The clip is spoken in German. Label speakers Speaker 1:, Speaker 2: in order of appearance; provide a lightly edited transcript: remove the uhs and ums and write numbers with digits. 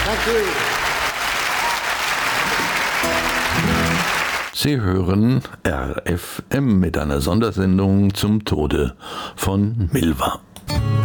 Speaker 1: Danke.
Speaker 2: Sie hören RFM mit einer Sondersendung zum Tode von Milva.